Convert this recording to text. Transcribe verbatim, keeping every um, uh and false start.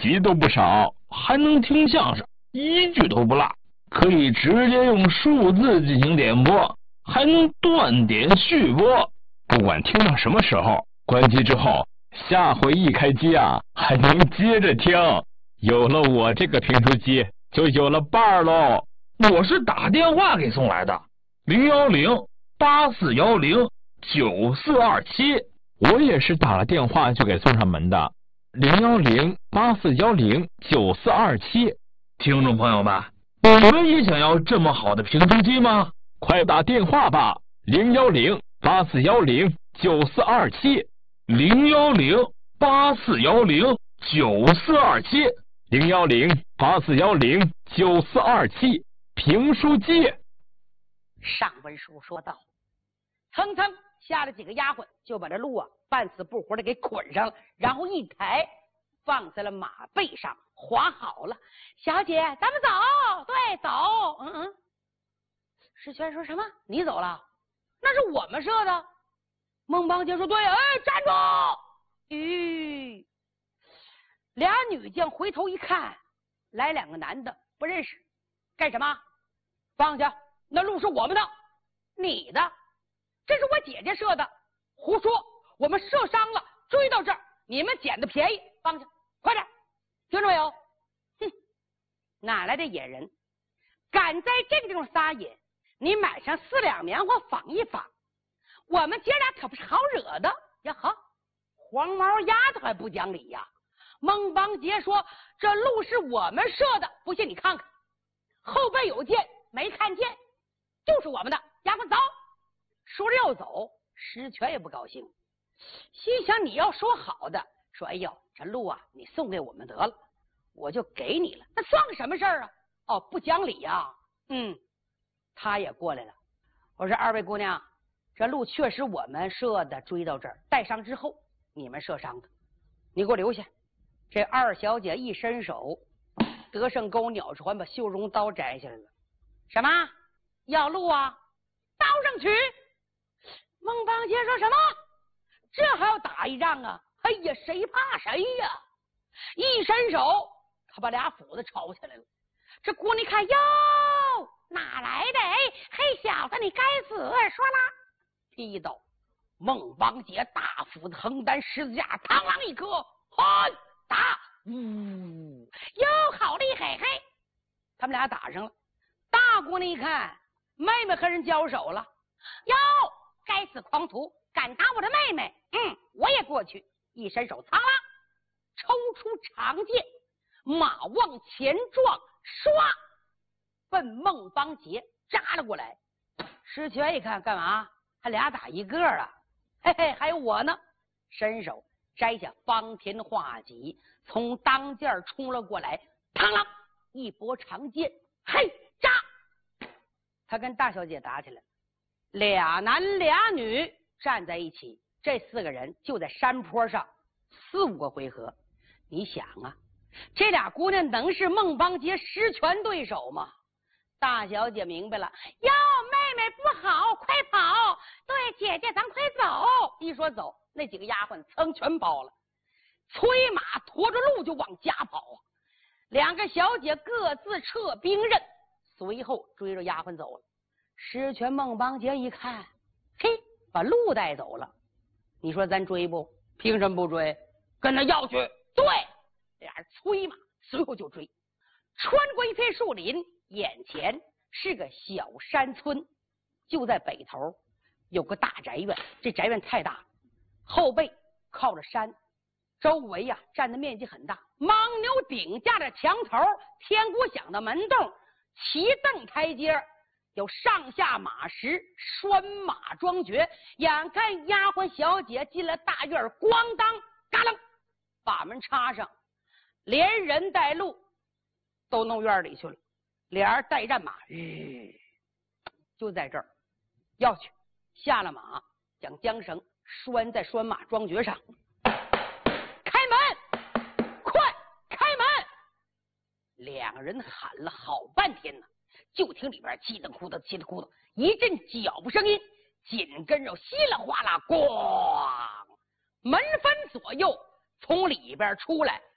集都不少，还能听相声，一句都不落，可以直接用数字进行点播，还能断点续播，不管听到什么时候，关机之后，下回一开机啊，还能接着听。有了我这个评书机，就有了伴儿喽。 我是打电话给送来的，零幺零八四幺零九四二七。 我也是打了电话就给送上门的，零幺零八四幺零九四二七。 听众朋友们，你们也想要这么好的评书机吗？ 快打电话吧，零幺零八四幺零九四二七， 零幺零八四幺零九四二七， 零幺零八四幺零九四二七，评书机。 上文书说到，蹭蹭下了几个丫鬟，就把这鹿啊半死不活的给捆上了，然后一抬放在了马背上，划好了。小姐，咱们走。对，走。嗯嗯。石泉说什么？你走了？那是我们射的。孟邦杰说：对。哎，站住！吁、呃，俩女将回头一看，来两个男的，不认识，干什么？放下，那鹿是我们的。你的？这是我姐姐射的。胡说，我们射伤了，追到这儿，你们捡的便宜，放下，快点，听着没有？哼，哪来的野人，敢在这个地方撒野？你买上四两棉花纺一纺，我们姐俩可不是好惹的呀！好，黄毛丫头还不讲理呀！孟邦杰说：这鹿是我们射的，不信你看看，后背有箭，没看见，就是我们的。丫鬟走。说着要走，石泉也不高兴，心想你要说好的，说哎呦这鹿啊你送给我们得了，我就给你了，那算个什么事儿啊？哦，不讲理呀！嗯，他也过来了。我说二位姑娘，这鹿确实我们射的，追到这儿带伤之后你们射伤的，你给我留下。这二小姐一伸手，得胜钩鸟传把绣绒刀摘下来了。什么要鹿啊？刀上去！孟邦杰说什么？这还要打一仗啊？哎呀，谁怕谁呀！一伸手，他把俩斧子抄起来了。这姑娘看，哟，哪来的？哎，嘿，小子，你该死！说啦，劈刀，孟邦杰大斧子横担十字架，嘡啷一颗，嗨，打，呜，哟，好厉害！嘿，他们俩打上了。大姑娘一看，妹妹和人交手了，哟，该死狂徒，敢打我的妹妹！嗯，我也过去，一伸手，苍啷，抽出长剑，马往前撞，唰，奔孟邦杰扎了过来。石泉一看，干嘛？还俩打一个啊？嘿嘿，还有我呢！伸手摘下方天画戟，从当间冲了过来，嘡啷一拨长剑，嘿，扎！他跟大小姐打起来，俩男俩女站在一起，这四个人就在山坡上四五个回合。你想啊，这俩姑娘能是孟邦杰十全对手吗？大小姐明白了，哟，妹妹不好，快跑！对，姐姐，咱快走！一说走，那几个丫鬟噌全跑了，催马驮着路就往家跑啊。两个小姐各自撤兵刃，随后追着丫鬟走了。石泉孟邦杰一看，嘿，把鹿带走了。你说咱追不？凭什么不追？跟他要去。对，俩人催马，随后就追。穿过一片树林，眼前是个小山村，就在北头有个大宅院。这宅院太大，后背靠着山，周围呀、啊、占的面积很大。牦牛顶架着墙头，天鼓响的门洞，骑凳台阶，有上下马石，拴马装爵。眼看丫鬟小姐进了大院，咣当嘎楞把门插上，连人带路都弄院里去了。俩人带战马，吁，就在这儿要去。下了马，将缰绳拴在拴马装爵上。开门，快开门！两人喊了好半天呢，就听里边叽里咕噜叽里咕噜一阵脚步声音，紧跟着稀里哗啦咣，门分左右，从里边出来